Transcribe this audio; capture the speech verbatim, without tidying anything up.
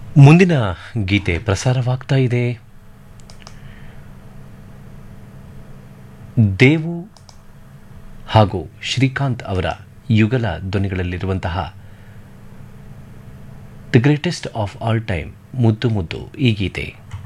ಮುಂದಿನ ಗೀತೆ ಪ್ರಸಾರವಾಗ್ತಾ ಇದೆ. ದೇವು ಹಾಗೂ ಶ್ರೀಕಾಂತ್ ಅವರ ಯುಗಲ ಧ್ವನಿಗಳಲ್ಲಿರುವಂತಹ the greatest of all time ಮುದ್ದು ಮುದ್ದು ಈ ಗೀತೆ.